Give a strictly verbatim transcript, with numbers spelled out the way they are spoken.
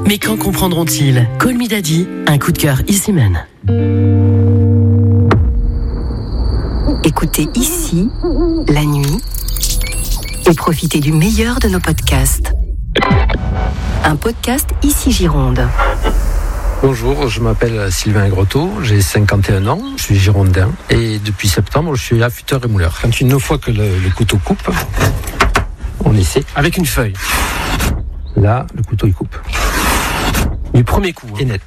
Mais quand comprendront-ils? Call Me Daddy, un coup de cœur Easy Man. Écoutez ici, la nuit, et profitez du meilleur de nos podcasts. Un podcast Ici Gironde. Bonjour, je m'appelle Sylvain Grotto, j'ai cinquante et un ans, je suis girondin et depuis septembre je suis affûteur et mouleur. Quand une fois que le, le couteau coupe, on essaie. Avec une feuille. Là, le couteau il coupe. Du premier coup. Et net.